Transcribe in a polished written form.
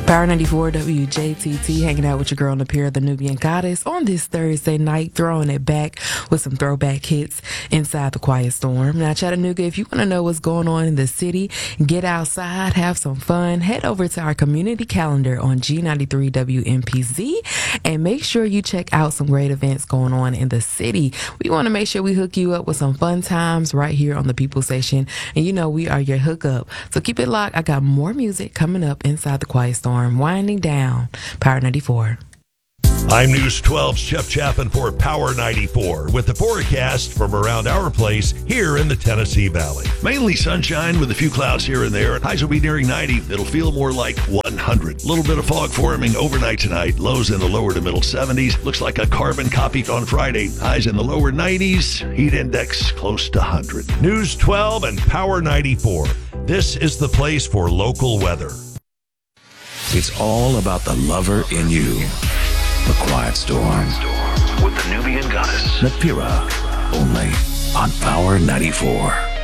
Power 94 WJTT, hanging out with your girl Napira, the Nubian Goddess, on this Thursday night, throwing it back with some throwback hits inside the Quiet Storm. Now, Chattanooga, if you want to know what's going on in the city, get outside, have some fun, head over to our community calendar on G93 WMPZ, and make sure you check out some great events going on in the city. We want to make sure we hook you up with some fun times right here on the People Station, and you know we are your hookup. So keep it locked. I got more music coming up inside the Quiet Storm. Winding down. Power 94. I'm News 12's Jeff Chapin for Power 94 with the forecast from around our place here in the Tennessee Valley. Mainly sunshine with a few clouds here and there. Highs will be nearing 90. It'll feel more like 100. A little bit of fog forming overnight tonight. Lows in the lower to middle 70s. Looks like a carbon copy on Friday. Highs in the lower 90s. Heat index close to 100. News 12 and Power 94. This is the place for local weather. It's all about the lover in you. The Quiet Storm. With the Nubian Goddess. Napira. Only on Power 94.